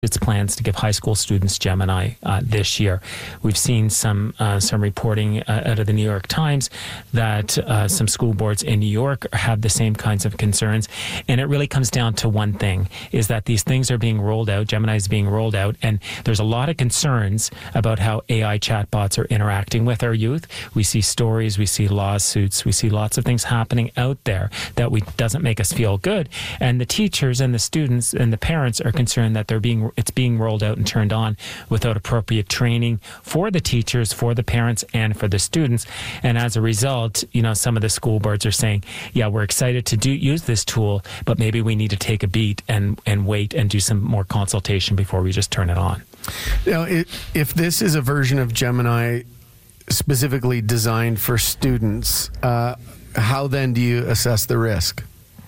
its plans to give high school students Gemini this year. We've seen some reporting out of the New York Times that some school boards in New York have the same kinds of concerns. And it really comes down to one thing, is that these things are being rolled out, Gemini is being rolled out, and there's a lot of concerns about how AI chatbots are interacting with our youth. We see stories, we see lawsuits, we see lots of things happening out there that doesn't make us feel good. And the teachers and the students and the parents are concerned that it's being rolled out and turned on without appropriate training for the teachers, for the parents, and for the students. And as a result, some of the school boards are saying, yeah, we're excited to use this tool, but maybe we need to take a beat and wait and do some more consultation before we just turn it on. Now, if this is a version of Gemini specifically designed for students, how then do you assess the risk?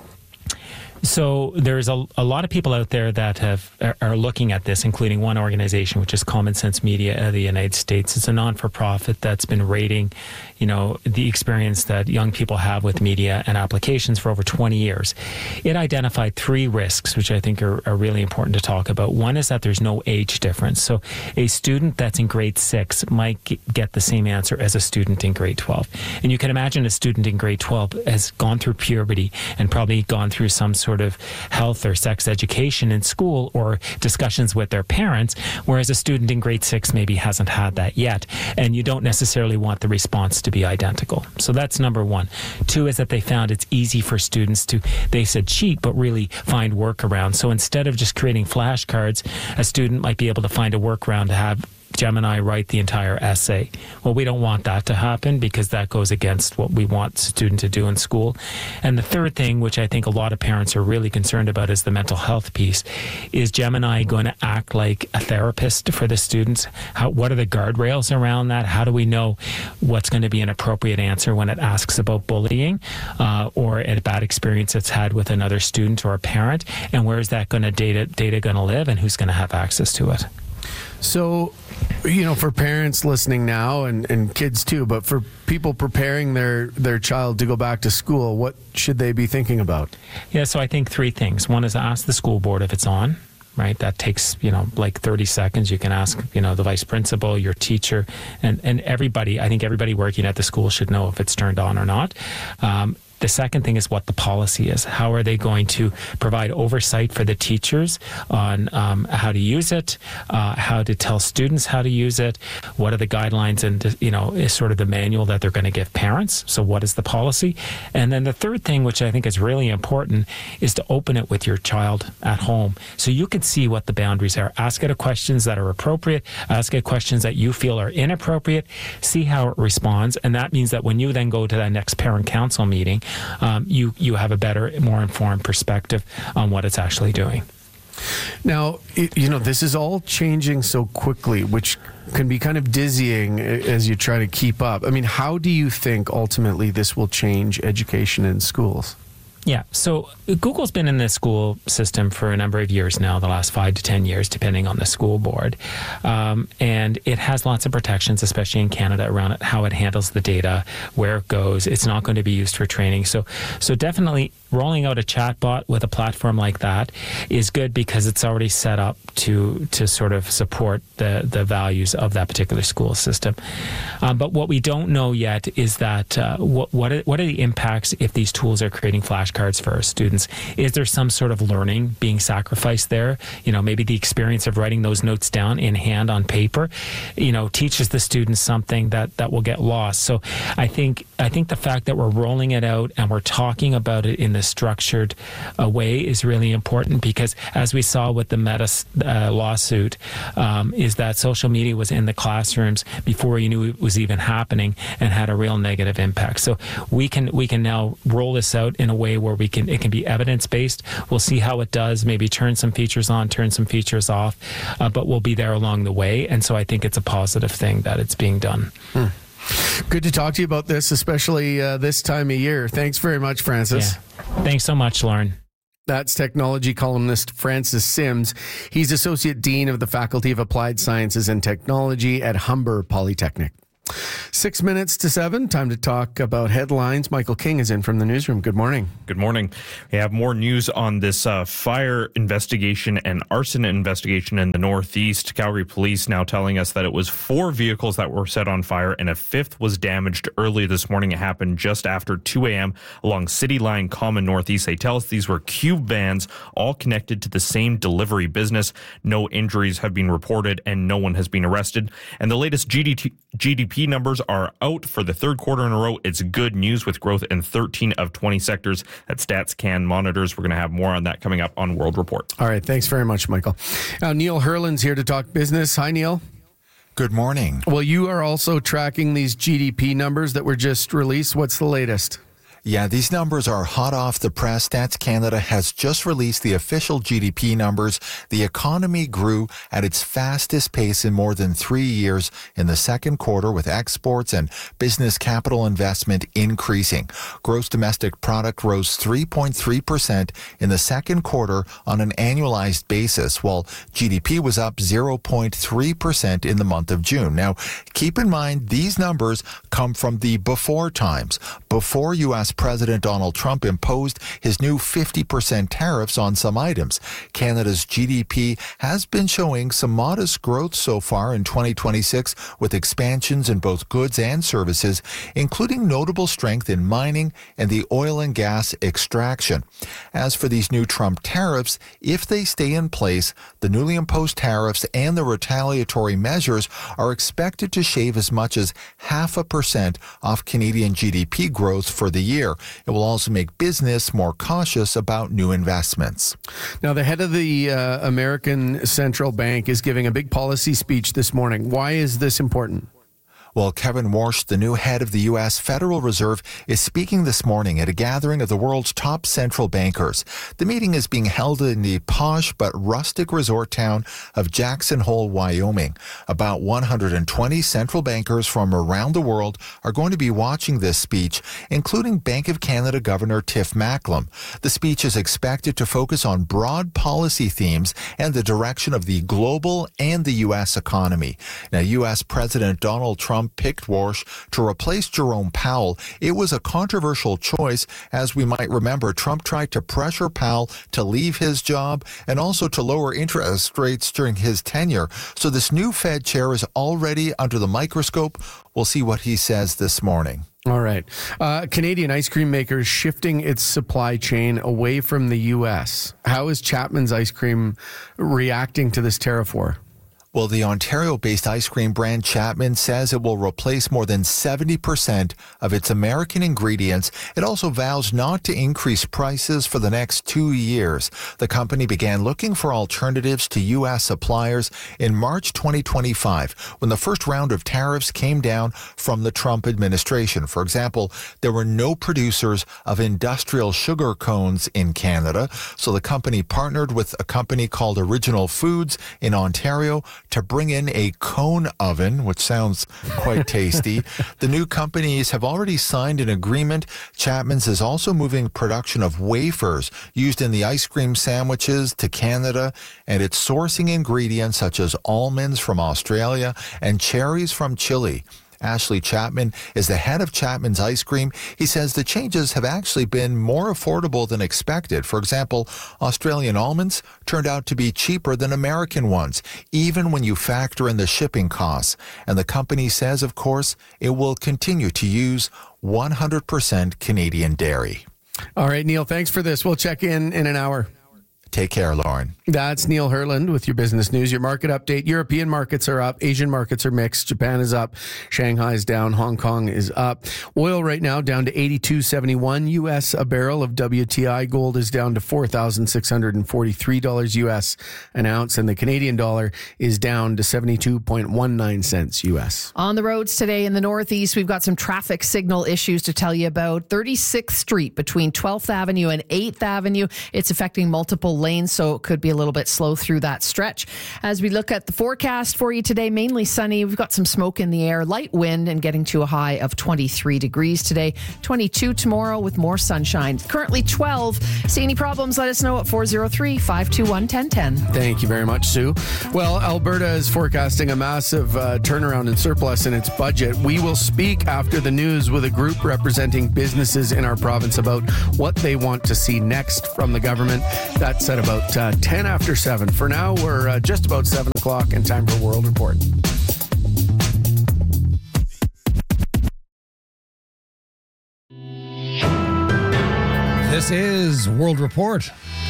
So there's a lot of people out there that are looking at this, including one organization, which is Common Sense Media of the United States. It's a non-for-profit that's been rating, the experience that young people have with media and applications for over 20 years. It identified 3 risks, which I think are really important to talk about. One is that there's no age difference. So a student that's in grade 6 might get the same answer as a student in grade 12. And you can imagine a student in grade 12 has gone through puberty and probably gone through some sort of health or sex education in school or discussions with their parents, whereas a student in grade 6 maybe hasn't had that yet. And you don't necessarily want the response to be identical. So that's number 1. 2 is that they found it's easy for students to, they said cheat, but really find workarounds. So instead of just creating flashcards, a student might be able to find a workaround to have Gemini write the entire essay. Well, we don't want that to happen because that goes against what we want students to do in school. And the third thing, which I think a lot of parents are really concerned about, is the mental health piece. Is Gemini going to act like a therapist for the students? What are the guardrails around that? How do we know what's going to be an appropriate answer when it asks about bullying or a bad experience it's had with another student or a parent? And where is that data going to live, and who's going to have access to it? So, for parents listening now and kids too, but for people preparing their child to go back to school, what should they be thinking about? Yeah, so I think 3 things. One is ask the school board if it's on. Right, that takes like 30 seconds. You can ask the vice principal, your teacher, and everybody. I think everybody working at the school should know if it's turned on or not. The second thing is what the policy is. How are they going to provide oversight for the teachers on how to use it, how to tell students how to use it, what are the guidelines, and is sort of the manual that they're going to give parents. So what is the policy? And then the third thing, which I think is really important, is to open it with your child at home so you can see what the boundaries are. Ask it questions that are appropriate, ask it questions that you feel are inappropriate, see how it responds, and that means that when you then go to that next parent council meeting, you have a better, more informed perspective on what it's actually doing. Now, this is all changing so quickly, which can be kind of dizzying as you try to keep up. I mean, how do you think ultimately this will change education in schools? Yeah, so Google's been in the school system for a number of years now, the last 5 to 10 years, depending on the school board. And it has lots of protections, especially in Canada, around it, how it handles the data, where it goes. It's not going to be used for training. So definitely rolling out a chatbot with a platform like that is good because it's already set up to sort of support the values of that particular school system. But what we don't know yet is that what are the impacts if these tools are creating flashcards for our students? Is there some sort of learning being sacrificed there? Maybe the experience of writing those notes down in hand on paper, teaches the students something that will get lost. So I think the fact that we're rolling it out and we're talking about it in this structured way is really important because, as we saw with the Meta lawsuit, is that social media was in the classrooms before you knew it was even happening and had a real negative impact. So we can now roll this out in a way where it can be evidence-based. We'll see how it does, maybe turn some features on, turn some features off, but we'll be there along the way. And so I think it's a positive thing that it's being done. Good to talk to you about this, especially this time of year. Thanks very much, Francis. Yeah. Thanks so much, Lauren. That's technology columnist Francis Sims. He's Associate Dean of the Faculty of Applied Sciences and Technology at Humber Polytechnic. 6 minutes to 7. Time to talk about headlines. Michael King is in from the newsroom. Good morning. Good morning. We have more news on this fire investigation and arson investigation in the Northeast. Calgary police now telling us that it was 4 vehicles that were set on fire and a 5th was damaged early this morning. It happened just after 2 a.m. along City Line Common Northeast. They tell us these were cube vans, all connected to the same delivery business. No injuries have been reported and no one has been arrested. And the latest GDP numbers are out for the 3rd quarter in a row. It's good news with growth in 13 of 20 sectors that StatsCan monitors. We're going to have more on that coming up on World Report. All right. Thanks very much, Michael. Now, Neil Herland's here to talk business. Hi, Neil. Good morning. Well, you are also tracking these GDP numbers that were just released. What's the latest? Yeah, these numbers are hot off the press. Stats Canada has just released the official GDP numbers. The economy grew at its fastest pace in more than 3 years in the 2nd quarter, with exports and business capital investment increasing. Gross domestic product rose 3.3% in the 2nd quarter on an annualized basis, while GDP was up 0.3% in the month of June. Now, keep in mind, these numbers come from the before times, before U.S. President Donald Trump imposed his new 50% tariffs on some items. Canada's GDP has been showing some modest growth so far in 2026, with expansions in both goods and services, including notable strength in mining and the oil and gas extraction. As for these new Trump tariffs, if they stay in place, the newly imposed tariffs and the retaliatory measures are expected to shave as much as 0.5% off Canadian GDP growth for the year. It will also make business more cautious about new investments. Now, the head of the American Central Bank is giving a big policy speech this morning. Why is this important? Well, Kevin Warsh, the new head of the U.S. Federal Reserve, is speaking this morning at a gathering of the world's top central bankers. The meeting is being held in the posh but rustic resort town of Jackson Hole, Wyoming. About 120 central bankers from around the world are going to be watching this speech, including Bank of Canada Governor Tiff Macklem. The speech is expected to focus on broad policy themes and the direction of the global and the U.S. economy. Now, U.S. President Donald Trump picked Warsh to replace Jerome Powell. It was a controversial choice. As we might remember, Trump tried to pressure Powell to leave his job and also to lower interest rates during his tenure. So this new Fed chair is already under the microscope. We'll see what he says this morning. All right. Canadian ice cream makers shifting its supply chain away from the U.S. How is Chapman's Ice Cream reacting to this tariff war? Well, the Ontario-based ice cream brand Chapman says it will replace more than 70% of its American ingredients. It also vows not to increase prices for the next 2 years. The company began looking for alternatives to U.S. suppliers in March 2025, when the first round of tariffs came down from the Trump administration. For example, there were no producers of industrial sugar cones in Canada, so the company partnered with a company called Original Foods in Ontario to bring in a cone oven, which sounds quite tasty. The new companies have already signed an agreement. Chapman's is also moving production of wafers used in the ice cream sandwiches to Canada, and it's sourcing ingredients such as almonds from Australia and cherries from Chile. Ashley Chapman is the head of Chapman's Ice Cream. He says the changes have actually been more affordable than expected. For example, Australian almonds turned out to be cheaper than American ones, even when you factor in the shipping costs. And the company says, of course, it will continue to use 100% Canadian dairy. All right, Neil, thanks for this. We'll check in an hour. Take care, Lauren. That's Neil Herland with your business news. Your market update. European markets are up. Asian markets are mixed. Japan is up. Shanghai is down. Hong Kong is up. Oil right now down to $82.71 US a barrel of WTI. Gold is down to $4,643 US an ounce. And the Canadian dollar is down to 72.19 cents US. On the roads today in the Northeast, we've got some traffic signal issues to tell you about. 36th Street between 12th Avenue and 8th Avenue. It's affecting multiple lanes, so it could be a little bit slow through that stretch. As we look at the forecast for you today, mainly sunny. We've got some smoke in the air, light wind, and getting to a high of 23 degrees today. 22 tomorrow with more sunshine. Currently 12. See any problems? Let us know at 403-521-1010. Thank you very much, Sue. Well, Alberta is forecasting a massive turnaround in surplus in its budget. We will speak after the news with a group representing businesses in our province about what they want to see next from the government. That's at about 10 after 7. For now, we're just about 7 o'clock and time for World Report. This is World Report.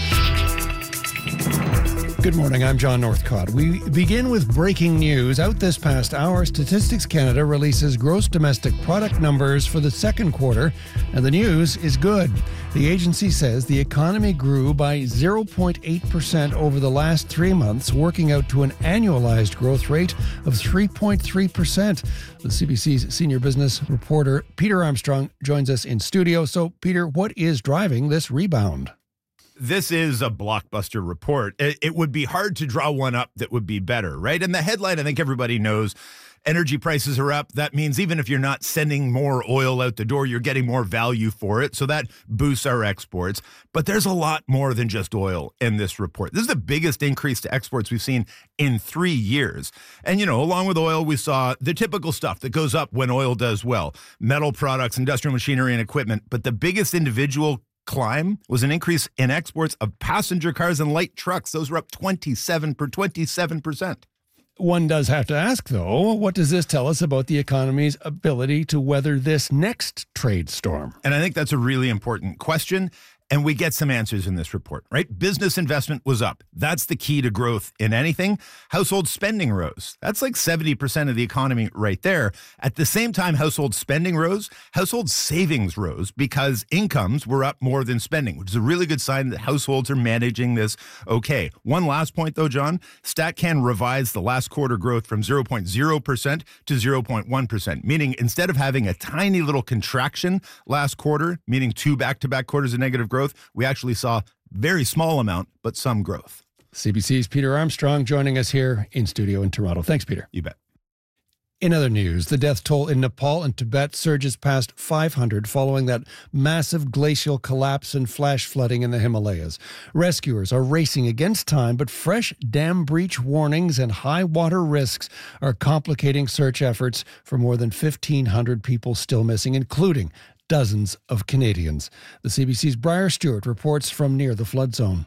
Good morning, I'm John Northcott. We begin with breaking news. Out this past hour, Statistics Canada releases gross domestic product numbers for the second quarter, and the news is good. The agency says the economy grew by 0.8% over the last 3 months, working out to an annualized growth rate of 3.3%. The CBC's senior business reporter, Peter Armstrong, joins us in studio. So, Peter, what is driving this rebound? This is a blockbuster report. It would be hard to draw one up that would be better, right? And the headline, I think everybody knows, energy prices are up. That means even if you're not sending more oil out the door, you're getting more value for it. So that boosts our exports. But there's a lot more than just oil in this report. This is the biggest increase to exports we've seen in 3 years. And, you know, along with oil, we saw the typical stuff that goes up when oil does well. Metal products, industrial machinery and equipment. But the biggest individual climb was an increase in exports of passenger cars and light trucks. Those were up 27%. One does have to ask, though, what does this tell us about the economy's ability to weather this next trade storm? And I think that's a really important question. And we get some answers in this report, right? Business investment was up. That's the key to growth in anything. Household spending rose. That's like 70% of the economy right there. At the same time household spending rose, household savings rose because incomes were up more than spending, which is a really good sign that households are managing this okay. One last point, though, John. StatCan revised the last quarter growth from 0.0% to 0.1%, meaning instead of having a tiny little contraction last quarter, meaning 2 back-to-back quarters of negative growth, we actually saw very small amount, but some growth. CBC's Peter Armstrong joining us here in studio in Toronto. Thanks, Peter. You bet. In other news, the death toll in Nepal and Tibet surges past 500 following that massive glacial collapse and flash flooding in the Himalayas. Rescuers are racing against time, but fresh dam breach warnings and high water risks are complicating search efforts for more than 1,500 people still missing, including dozens of Canadians. The CBC's Briar Stewart reports from near the flood zone.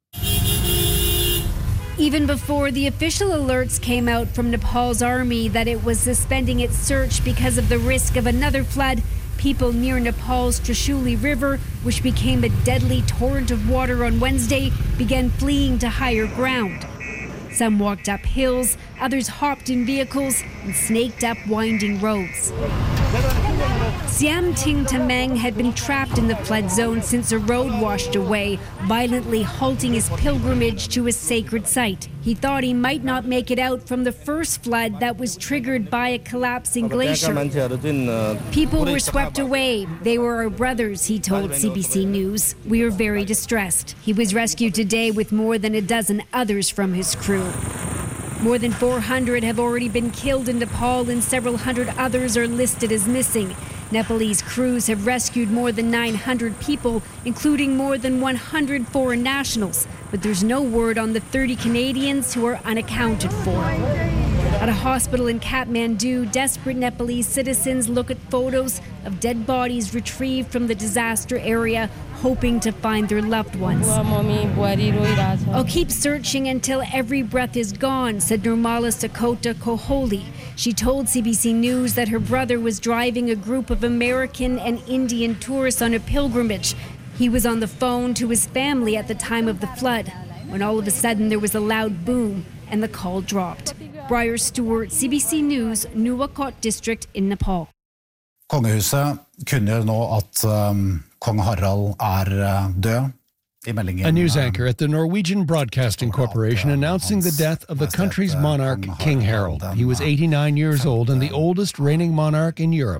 Even before the official alerts came out from Nepal's army that it was suspending its search because of the risk of another flood, people near Nepal's Trishuli River, which became a deadly torrent of water on Wednesday, began fleeing to higher ground. Some walked up hills, others hopped in vehicles and snaked up winding roads. Siam Ting Tamang had been trapped in the flood zone since a road washed away, violently halting his pilgrimage to a sacred site. He thought he might not make it out from the first flood that was triggered by a collapsing glacier. People were swept away. They were our brothers, he told CBC News. We are very distressed. He was rescued today with more than a dozen others from his crew. More than 400 have already been killed in Nepal and several hundred others are listed as missing. Nepalese crews have rescued more than 900 people, including more than 100 foreign nationals. But there's no word on the 30 Canadians who are unaccounted for. At a hospital in Kathmandu, desperate Nepalese citizens look at photos of dead bodies retrieved from the disaster area, hoping to find their loved ones. I'll keep searching until every breath is gone, said Nirmala Sakota Koholi. She told CBC News that her brother was driving a group of American and Indian tourists on a pilgrimage. He was on the phone to his family at the time of the flood, when all of a sudden there was a loud boom and the call dropped. Briar Stewart, CBC News, Nuwakot District in Nepal. Kongehuset kunngjør nå at kong Harald død. A news anchor at the Norwegian Broadcasting Corporation announcing the death of the country's monarch, King Harold. He was 89 years old and the oldest reigning monarch in Europe.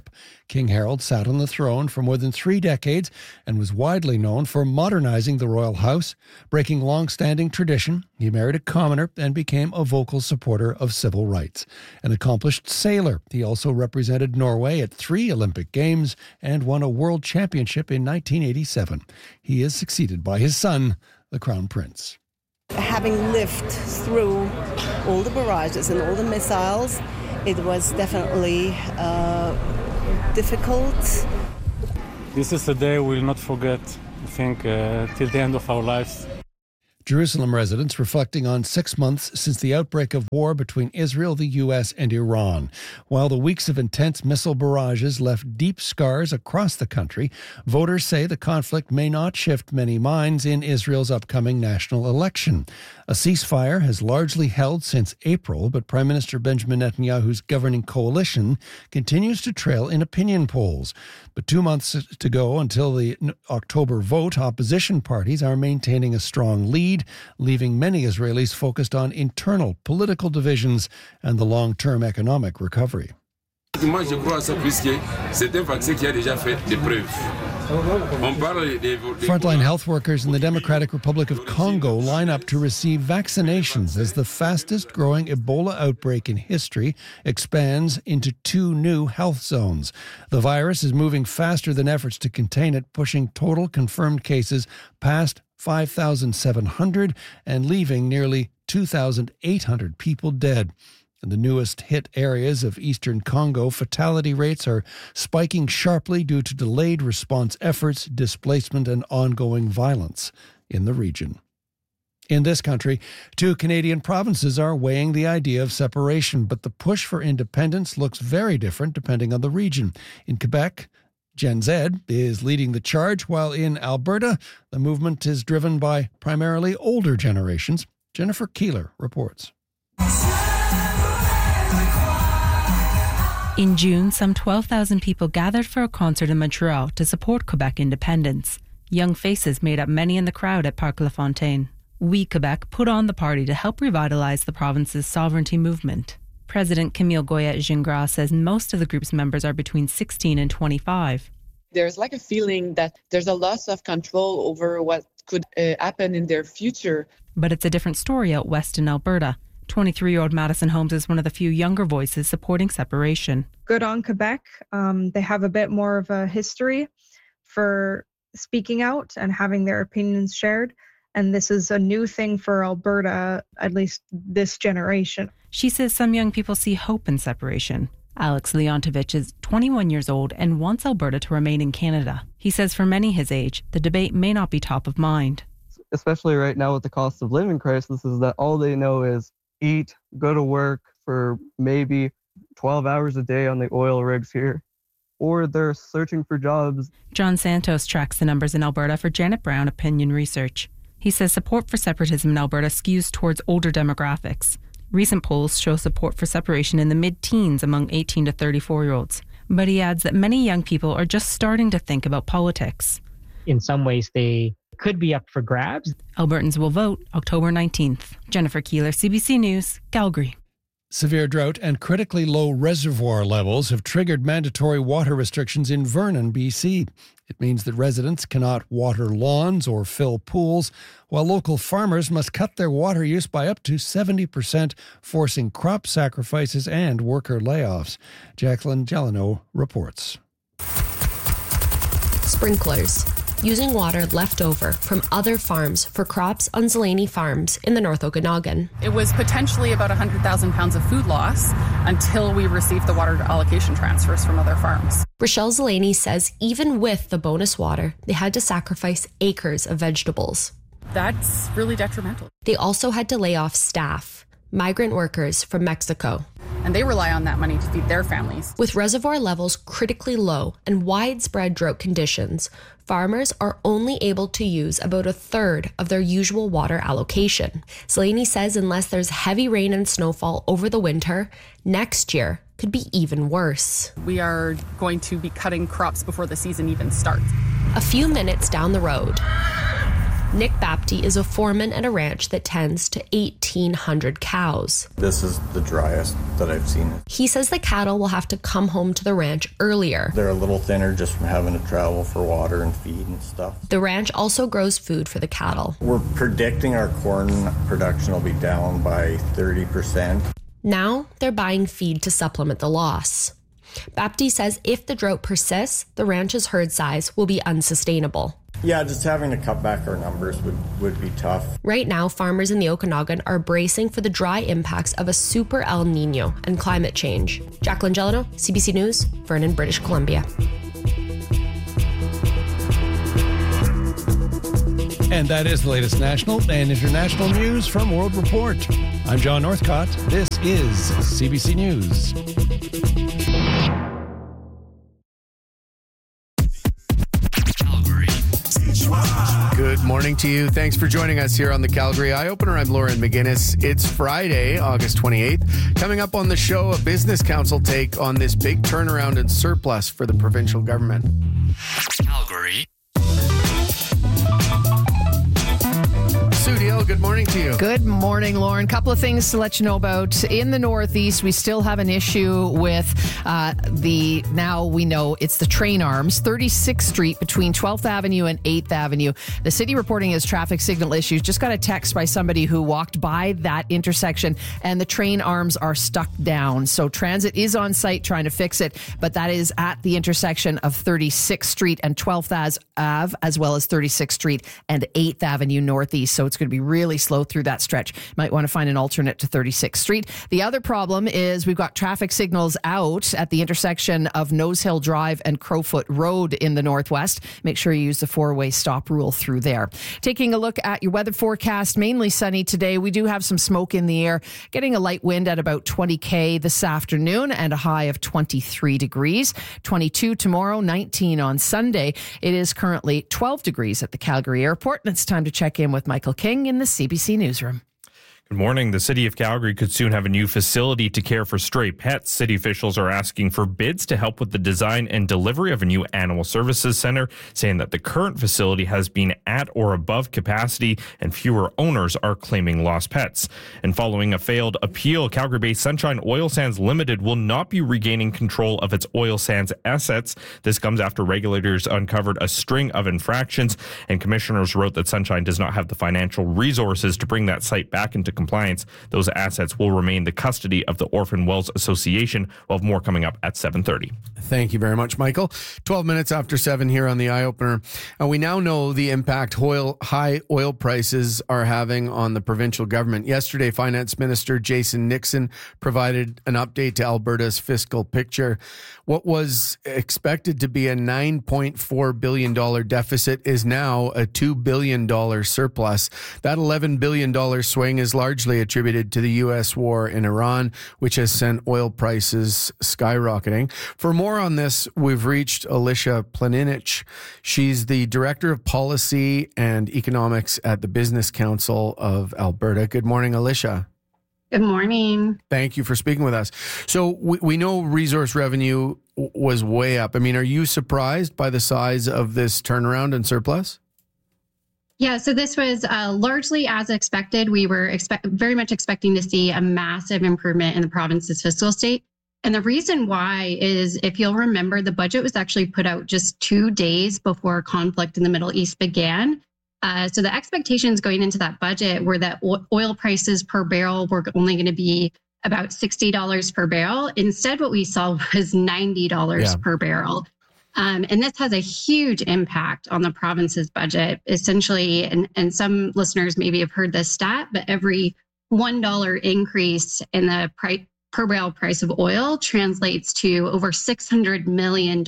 King Harold sat on the throne for more than 3 decades and was widely known for modernizing the royal house. Breaking long-standing tradition, he married a commoner and became a vocal supporter of civil rights. An accomplished sailor, he also represented Norway at 3 Olympic Games and won a world championship in 1987. He is succeeded by his son, the Crown Prince. Having lived through all the barrages and all the missiles, it was definitely difficult. This is a day we'll not forget, I think, till the end of our lives. Jerusalem residents reflecting on 6 months since the outbreak of war between Israel, the U.S., and Iran. While the weeks of intense missile barrages left deep scars across the country, voters say the conflict may not shift many minds in Israel's upcoming national election. A ceasefire has largely held since April, but Prime Minister Benjamin Netanyahu's governing coalition continues to trail in opinion polls. But 2 months to go until the October vote, opposition parties are maintaining a strong lead, leaving many Israelis focused on internal political divisions and the long-term economic recovery. Frontline health workers in the Democratic Republic of Congo line up to receive vaccinations as the fastest growing Ebola outbreak in history expands into 2 new health zones. The virus is moving faster than efforts to contain it, pushing total confirmed cases past 5,700 and leaving nearly 2,800 people dead. In the newest hit areas of eastern Congo, fatality rates are spiking sharply due to delayed response efforts, displacement, and ongoing violence in the region. In this country, 2 Canadian provinces are weighing the idea of separation, but the push for independence looks very different depending on the region. In Quebec, Gen Z is leading the charge, while in Alberta, the movement is driven by primarily older generations. Jennifer Keeler reports. In June, some 12,000 people gathered for a concert in Montreal to support Quebec independence. Young faces made up many in the crowd at Parc La Fontaine. We Quebec put on the party to help revitalize the province's sovereignty movement. President Camille Goyette-Gingras says most of the group's members are between 16 and 25. There's like a feeling that there's a loss of control over what could happen in their future. But it's a different story out west in Alberta. 23-year-old Madison Holmes is one of the few younger voices supporting separation. Good on Quebec. They have a bit more of a history for speaking out and having their opinions shared. And this is a new thing for Alberta, at least this generation. She says some young people see hope in separation. Alex Leontovich is 21 years old and wants Alberta to remain in Canada. He says for many his age, the debate may not be top of mind. Especially right now with the cost of living crisis, is that all they know is eat, go to work for maybe 12 hours a day on the oil rigs here, or they're searching for jobs. John Santos tracks the numbers in Alberta for Janet Brown Opinion Research. He says support for separatism in Alberta skews towards older demographics. Recent polls show support for separation in the mid-teens among 18 to 34-year-olds. But he adds that many young people are just starting to think about politics. In some ways, they could be up for grabs. Albertans will vote October 19th. Jennifer Keeler, CBC News, Calgary. Severe drought and critically low reservoir levels have triggered mandatory water restrictions in Vernon, BC. It means that residents cannot water lawns or fill pools, while local farmers must cut their water use by up to 70%, forcing crop sacrifices and worker layoffs. Jacqueline Gelano reports. Sprinklers. Using water left over from other farms for crops on Zeleny Farms in the North Okanagan. It was potentially about 100,000 pounds of food loss until we received the water allocation transfers from other farms. Rochelle Zeleny says even with the bonus water, they had to sacrifice acres of vegetables. That's really detrimental. They also had to lay off staff, migrant workers from Mexico. And they rely on that money to feed their families. With reservoir levels critically low and widespread drought conditions, farmers are only able to use about a third of their usual water allocation. Zeleny says unless there's heavy rain and snowfall over the winter, next year could be even worse. We are going to be cutting crops before the season even starts. A few minutes down the road, Nick Bapty is a foreman at a ranch that tends to 1,800 cows. This is the driest that I've seen. He says the cattle will have to come home to the ranch earlier. They're a little thinner just from having to travel for water and feed and stuff. The ranch also grows food for the cattle. We're predicting our corn production will be down by 30%. Now they're buying feed to supplement the loss. Bapty says if the drought persists, the ranch's herd size will be unsustainable. Yeah, just having to cut back our numbers would be tough. Right now, farmers in the Okanagan are bracing for the dry impacts of a super El Nino and climate change. Jacqueline Gelano, CBC News, Vernon, British Columbia. And that is the latest national and international news from World Report. I'm John Northcott. This is CBC News. Good morning to you. Thanks for joining us here on the Calgary Eye Opener. I'm Lauren McGinnis. It's Friday, August 28th. Coming up on the show, a business council take on this big turnaround in surplus for the provincial government. Calgary. Sue Deal, good morning to you. Good morning, Lauren. Couple of things to let you know about. In the Northeast, we still have an issue with now we know it's the train arms, 36th Street between 12th Avenue and 8th Avenue. The city reporting as traffic signal issues. Just got a text by somebody who walked by that intersection and the train arms are stuck down. So transit is on site trying to fix it, but that is at the intersection of 36th Street and 12th Ave, as well as 36th Street and 8th Avenue Northeast. So it's going to be really slow through that stretch. Might want to find an alternate to 36th Street. The other problem is we've got traffic signals out at the intersection of Nose Hill Drive and Crowfoot Road in the Northwest. Make sure you use the four-way stop rule through there. Taking a look at your weather forecast, mainly sunny today. We do have some smoke in the air, getting a light wind at about 20 km this afternoon and a high of 23 degrees. 22 tomorrow, 19 on Sunday. It is currently 12 degrees at the Calgary Airport, and it's time to check in with Michael King in the CBC Newsroom. Good morning. The city of Calgary could soon have a new facility to care for stray pets. City officials are asking for bids to help with the design and delivery of a new animal services center, saying that the current facility has been at or above capacity and fewer owners are claiming lost pets. And following a failed appeal, Calgary-based Sunshine Oil Sands Limited will not be regaining control of its oil sands assets. This comes after regulators uncovered a string of infractions, and commissioners wrote that Sunshine does not have the financial resources to bring that site back into compliance. Those assets will remain the custody of the Orphan Wells Association. We'll have more coming up at 7:30. Thank you very much, Michael. 12 minutes after 7 here on the Eye Opener. And we now know the impact high oil prices are having on the provincial government. Yesterday, Finance Minister Jason Nixon provided an update to Alberta's fiscal picture. What was expected to be a $9.4 billion deficit is now a $2 billion surplus. That $11 billion swing is largely attributed to the U.S. war in Iran, which has sent oil prices skyrocketing. For more on this, we've reached Alicia Planinich. She's the Director of Policy and Economics at the Business Council of Alberta. Good morning, Alicia. Good morning. Thank you for speaking with us. So we know resource revenue was way up. I mean, are you surprised by the size of this turnaround and surplus? Yeah, so this was largely as expected. We were very much expecting to see a massive improvement in the province's fiscal state. And the reason why is, if you'll remember, the budget was actually put out just 2 days before conflict in the Middle East began. So the expectations going into that budget were that oil prices per barrel were only going to be about $60 per barrel. Instead, what we saw was $90 per barrel. And this has a huge impact on the province's budget. Essentially, and some listeners maybe have heard this stat, but every $1 increase in the per barrel price of oil translates to over $600 million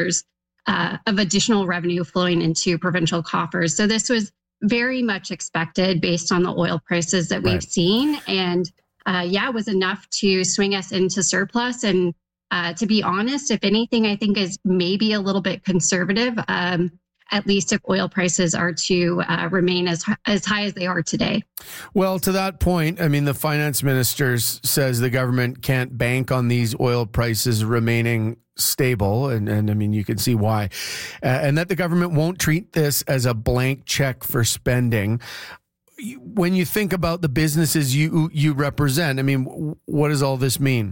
of additional revenue flowing into provincial coffers. So this was very much expected based on the oil prices that we've seen. And it was enough to swing us into surplus. And to be honest, if anything, I think is maybe a little bit conservative, at least if oil prices are to remain as high as they are today. Well, to that point, I mean, the finance minister says the government can't bank on these oil prices remaining stable, and I mean, you can see why, and that the government won't treat this as a blank check for spending. When you think about the businesses you represent, I mean, what does all this mean?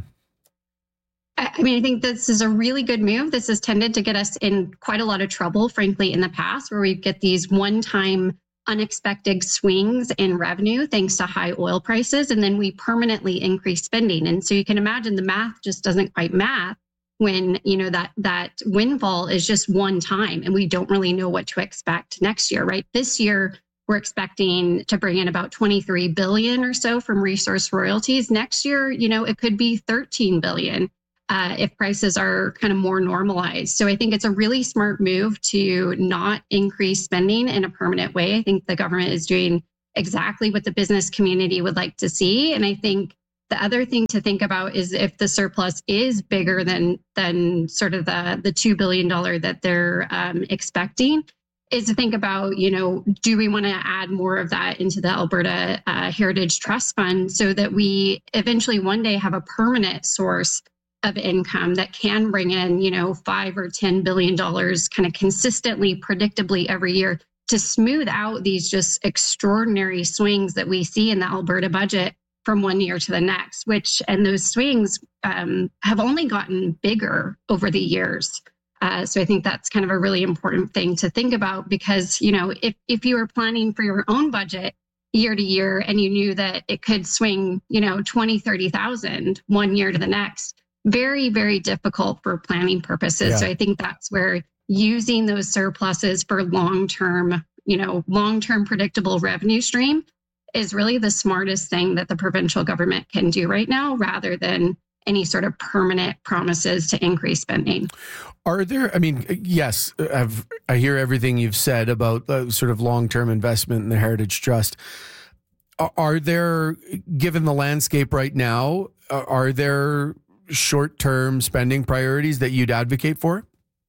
I mean, I think this is a really good move. This has tended to get us in quite a lot of trouble, frankly, in the past, where we get these one-time unexpected swings in revenue thanks to high oil prices, and then we permanently increase spending. And so you can imagine the math just doesn't quite math when, you know, that windfall is just one time and we don't really know what to expect next year, right? This year, we're expecting to bring in about 23 billion or so from resource royalties. Next year, you know, it could be 13 billion. If prices are kind of more normalized. So I think it's a really smart move to not increase spending in a permanent way. I think the government is doing exactly what the business community would like to see. And I think the other thing to think about is if the surplus is bigger than sort of the $2 billion that they're expecting, is to think about, you know, do we want to add more of that into the Alberta Heritage Trust Fund so that we eventually one day have a permanent source of income that can bring in, you know, $5 or $10 billion kind of consistently, predictably every year to smooth out these just extraordinary swings that we see in the Alberta budget from one year to the next, and those swings have only gotten bigger over the years. So I think that's kind of a really important thing to think about because, you know, if you were planning for your own budget year to year and you knew that it could swing, you know, 20, 30,000 one year to the next, very, very difficult for planning purposes. Yeah. So I think that's where using those surpluses for long-term predictable revenue stream is really the smartest thing that the provincial government can do right now, rather than any sort of permanent promises to increase spending. Are there, I mean, yes, I hear everything you've said about sort of long-term investment in the Heritage Trust. Are there, given the landscape right now, are there short-term spending priorities that you'd advocate for?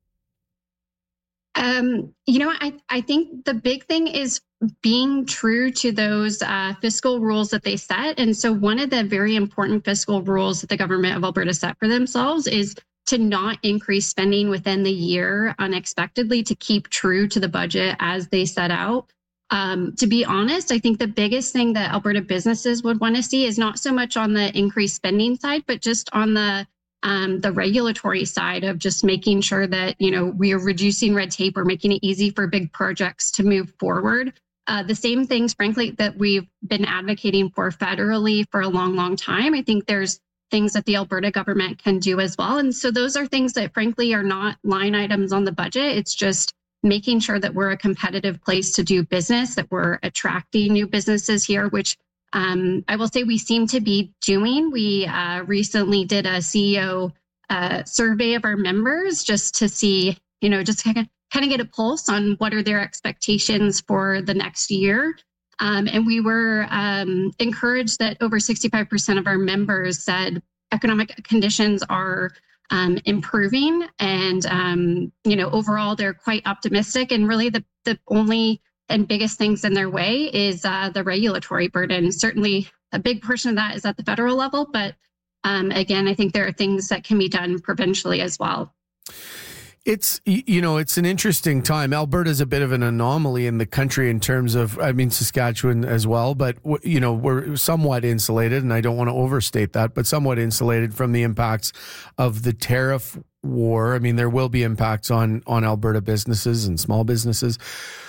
You know, I think the big thing is being true to those fiscal rules that they set. And so one of the very important fiscal rules that the government of Alberta set for themselves is to not increase spending within the year unexpectedly, to keep true to the budget as they set out. To be honest, I think the biggest thing that Alberta businesses would want to see is not so much on the increased spending side, but just on the regulatory side of just making sure that, you know, we are reducing red tape or making it easy for big projects to move forward. The same things, frankly, that we've been advocating for federally for a long, long time. I think there's things that the Alberta government can do as well. And so those are things that, frankly, are not line items on the budget. It's just making sure that we're a competitive place to do business, that we're attracting new businesses here, which I will say we seem to be doing. We recently did a CEO survey of our members just to see, you know, just kind of get a pulse on what are their expectations for the next year. And we were encouraged that over 65% of our members said economic conditions are improving, and you know, overall they're quite optimistic. And really, the only and biggest things in their way is the regulatory burden. Certainly, a big portion of that is at the federal level, but again, I think there are things that can be done provincially as well. It's, you know, it's an interesting time. Alberta is a bit of an anomaly in the country in terms of, I mean, Saskatchewan as well, but, you know, we're somewhat insulated, and I don't want to overstate that, but somewhat insulated from the impacts of the tariff war. I mean, there will be impacts on Alberta businesses and small businesses.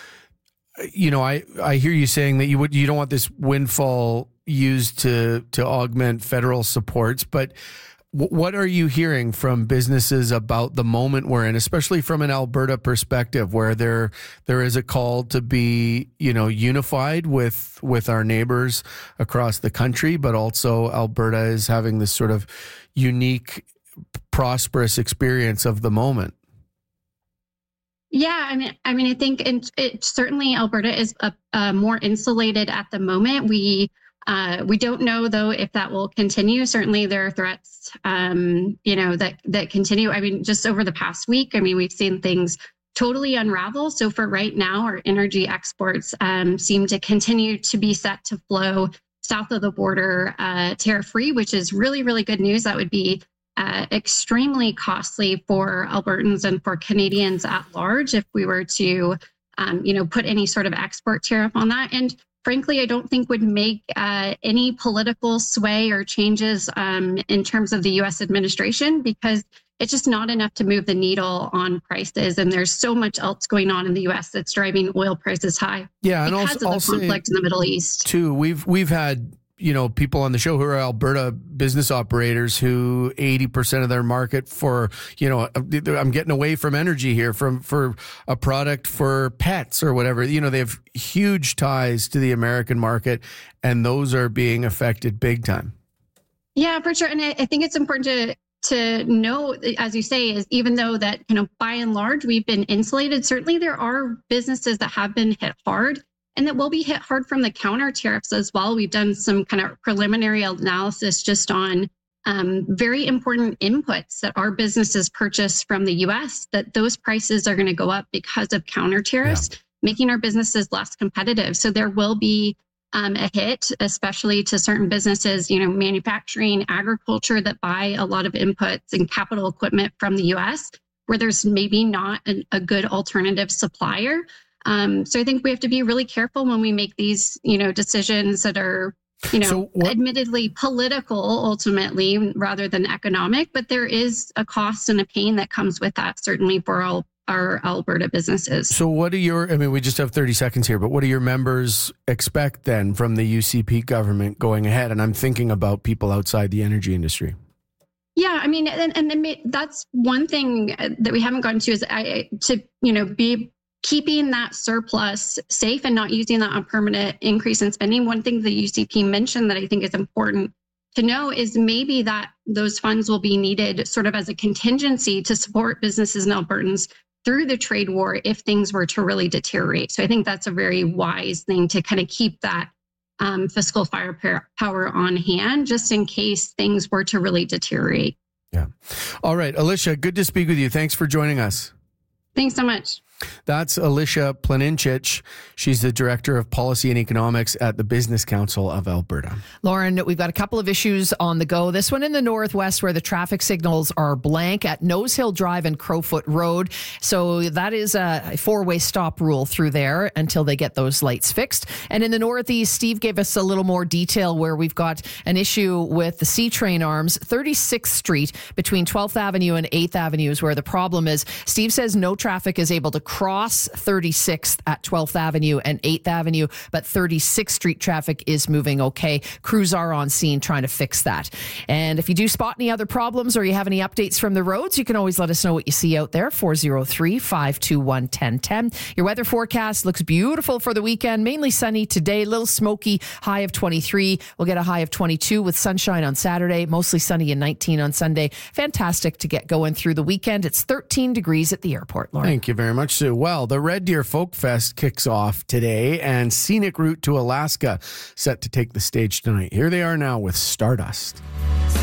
You know, I hear you saying that you don't want this windfall used to augment federal supports, but what are you hearing from businesses about the moment we're in, especially from an Alberta perspective, where there is a call to be, you know, unified with our neighbors across the country, but also Alberta is having this sort of unique, prosperous experience of the moment? Yeah, I mean, I think it certainly Alberta is more insulated at the moment. We don't know, though, if that will continue. Certainly, there are threats, you know, that continue. I mean, just over the past week, I mean, we've seen things totally unravel. So for right now, our energy exports seem to continue to be set to flow south of the border tariff-free, which is really, really good news. That would be extremely costly for Albertans and for Canadians at large if we were to, put any sort of export tariff on that. And frankly, I don't think would make any political sway or changes in terms of the U.S. administration, because it's just not enough to move the needle on prices. And there's so much else going on in the U.S. that's driving oil prices high. Yeah, and because of the conflict in the Middle East. Too, we've had people on the show who are Alberta business operators who 80% of their market for, I'm getting away from energy here for a product for pets or whatever. They have huge ties to the American market, and those are being affected big time. Yeah, for sure. And I think it's important to know, as you say, is even though that, by and large, we've been insulated, certainly there are businesses that have been hit hard and that will be hit hard from the counter tariffs as well. We've done some kind of preliminary analysis just on very important inputs that our businesses purchase from the U.S., that those prices are going to go up because of counter tariffs, making our businesses less competitive. So there will be a hit, especially to certain businesses, manufacturing, agriculture that buy a lot of inputs and capital equipment from the U.S., where there's maybe not a good alternative supplier. So I think we have to be really careful when we make these, decisions that are, admittedly political ultimately rather than economic, but there is a cost and a pain that comes with that, certainly for all our Alberta businesses. So what do we just have 30 seconds here, but what do your members expect then from the UCP government going ahead? And I'm thinking about people outside the energy industry. Yeah, I mean, and that's one thing that we haven't gotten to is be keeping that surplus safe and not using that on permanent increase in spending. One thing the UCP mentioned that I think is important to know is maybe that those funds will be needed sort of as a contingency to support businesses and Albertans through the trade war if things were to really deteriorate. So I think that's a very wise thing to kind of keep that fiscal firepower on hand just in case things were to really deteriorate. Yeah. All right, Alicia, good to speak with you. Thanks for joining us. Thanks so much. That's Alicia Planincich. She's the Director of Policy and Economics at the Business Council of Alberta. Lauren, we've got a couple of issues on the go. This one in the northwest where the traffic signals are blank at Nose Hill Drive and Crowfoot Road. So that is a four-way stop rule through there until they get those lights fixed. And in the northeast, Steve gave us a little more detail where we've got an issue with the C-Train arms, 36th Street between 12th Avenue and 8th Avenue is where the problem is. Steve says no traffic is able to cross 36th at 12th Avenue and 8th Avenue, but 36th Street traffic is moving okay. Crews are on scene trying to fix that. And if you do spot any other problems or you have any updates from the roads, you can always let us know what you see out there, 403-521-1010. Your weather forecast looks beautiful for the weekend, mainly sunny today, a little smoky, high of 23. We'll get a high of 22 with sunshine on Saturday, mostly sunny and 19 on Sunday. Fantastic to get going through the weekend. It's 13 degrees at the airport, Lauren. Thank you very much, Sue. Well, the Red Deer Folk Fest kicks off today, and Scenic Route to Alaska set to take the stage tonight. Here they are now with Stardust.